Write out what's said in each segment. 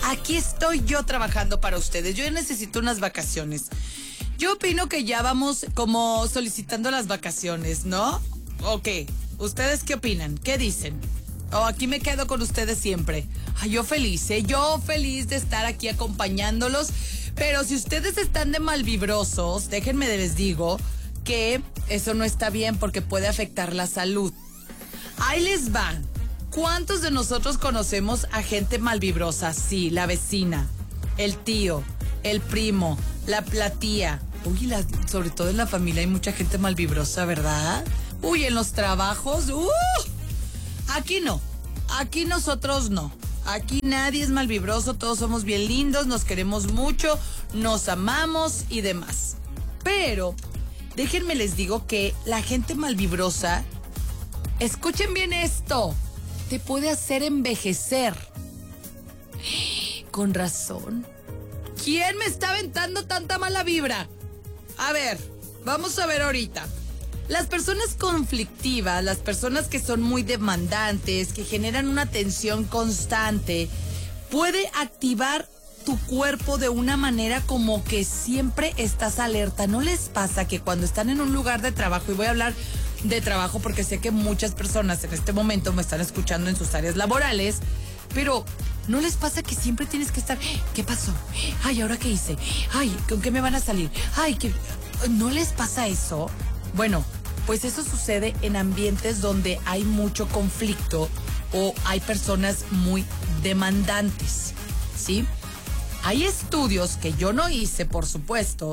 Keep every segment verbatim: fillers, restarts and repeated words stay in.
aquí estoy yo trabajando para ustedes. Yo necesito unas vacaciones. Yo opino que ya vamos como solicitando las vacaciones, ¿no? Ok, ¿ustedes qué opinan? ¿Qué dicen? O oh, aquí me quedo con ustedes siempre. Ay, yo feliz, ¿eh? Yo feliz de estar aquí acompañándolos. Pero si ustedes están de malvibrosos, déjenme les digo que eso no está bien porque puede afectar la salud. Ahí les van. ¿Cuántos de nosotros conocemos a gente malvibrosa? Sí, la vecina, el tío, el primo, la, la tía. Uy, la, sobre todo en la familia hay mucha gente malvibrosa, ¿verdad? Uy, en los trabajos, ¡uh! Aquí no, aquí nosotros no. Aquí nadie es malvibroso, todos somos bien lindos, nos queremos mucho, nos amamos y demás. Pero, déjenme les digo que la gente malvibrosa, escuchen bien esto, te puede hacer envejecer. Con razón. ¿Quién me está aventando tanta mala vibra? A ver, vamos a ver ahorita. Las personas conflictivas, las personas que son muy demandantes, que generan una tensión constante, puede activar tu cuerpo de una manera como que siempre estás alerta. ¿No les pasa que cuando están en un lugar de trabajo, y voy a hablar de trabajo porque sé que muchas personas en este momento me están escuchando en sus áreas laborales, pero ¿no les pasa que siempre tienes que estar, ¿qué pasó? Ay, ¿ahora qué hice? Ay, ¿con qué me van a salir? Ay, ¿qué? ¿No les pasa eso? Bueno, pues eso sucede en ambientes donde hay mucho conflicto o hay personas muy demandantes, ¿sí? Hay estudios que yo no hice, por supuesto,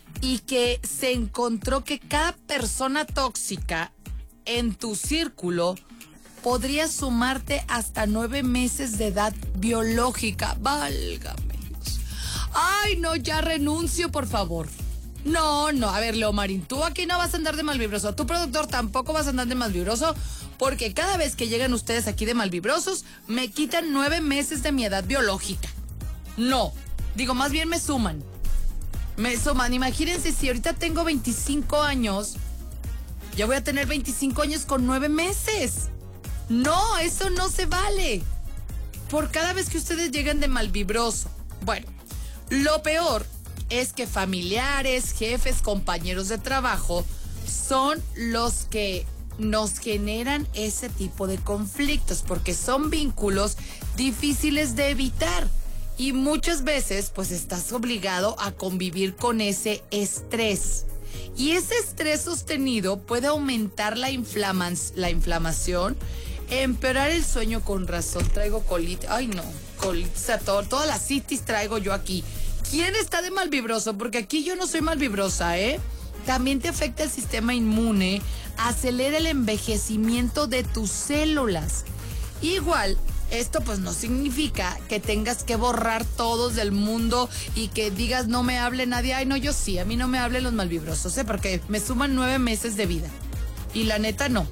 y que se encontró que cada persona tóxica en tu círculo podría sumarte hasta nueve meses de edad biológica. Válgame Dios. Ay, no, ya renuncio, por favor. No, no, a ver, Leomarín, tú aquí no vas a andar de malvibroso, tu productor tampoco vas a andar de malvibroso, porque cada vez que llegan ustedes aquí de malvibrosos, me quitan nueve meses de mi edad biológica. No, digo, más bien me suman. Me suman, imagínense si ahorita tengo veinticinco años, ya voy a tener veinticinco años con nueve meses. No, eso no se vale. Por cada vez que ustedes llegan de malvibroso. Bueno, lo peor es que familiares, jefes, compañeros de trabajo son los que nos generan ese tipo de conflictos porque son vínculos difíciles de evitar y muchas veces pues estás obligado a convivir con ese estrés y ese estrés sostenido puede aumentar la, inflama- la inflamación, empeorar el sueño. Con razón traigo colitis, ay no, colitis a todo, toda la citis traigo yo aquí. ¿Quién está de malvibroso? Porque aquí yo no soy malvibrosa, ¿eh? También te afecta el sistema inmune, acelera el envejecimiento de tus células. Igual, esto pues no significa que tengas que borrar todos del mundo y que digas no me hable nadie. Ay, no, yo sí, a mí no me hablen los malvibrosos, ¿eh? Porque me suman nueve meses de vida. Y la neta no.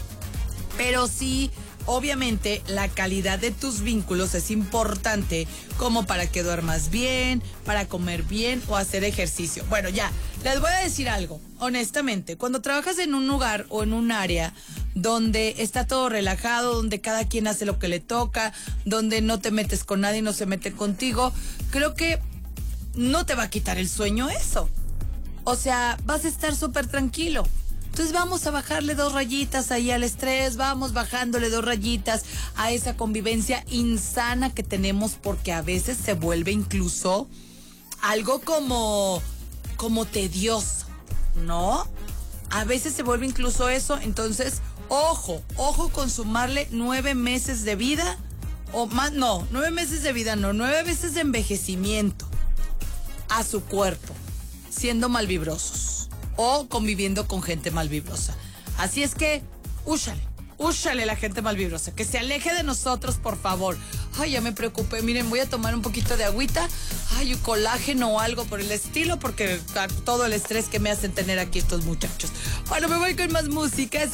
Pero sí, obviamente, la calidad de tus vínculos es importante como para que duermas bien, para comer bien o hacer ejercicio. Bueno, ya, les voy a decir algo. Honestamente, cuando trabajas en un lugar o en un área donde está todo relajado, donde cada quien hace lo que le toca, donde no te metes con nadie, no se mete contigo, creo que no te va a quitar el sueño eso. O sea, vas a estar súper tranquilo. Entonces vamos a bajarle dos rayitas ahí al estrés, vamos bajándole dos rayitas a esa convivencia insana que tenemos porque a veces se vuelve incluso algo como, como tedioso, ¿no? A veces se vuelve incluso eso, entonces, ojo, ojo con sumarle nueve meses de vida, o más, no, nueve meses de vida, no, nueve meses de envejecimiento a su cuerpo, siendo malvibrosos o conviviendo con gente malvibrosa. Así es que, úchale, úchale la gente malvibrosa, que se aleje de nosotros, por favor. Ay, ya me preocupé, miren, voy a tomar un poquito de agüita, ay, un colágeno o algo por el estilo, porque todo el estrés que me hacen tener aquí estos muchachos. Bueno, me voy con más música, es